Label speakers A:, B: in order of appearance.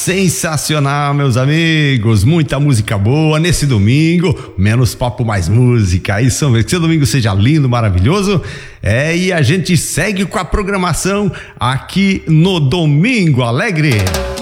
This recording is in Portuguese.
A: Sensacional, meus amigos, muita música boa nesse domingo, menos papo, mais música. Isso, que seu domingo seja lindo, maravilhoso. E a gente segue com a programação aqui no Domingo Alegre.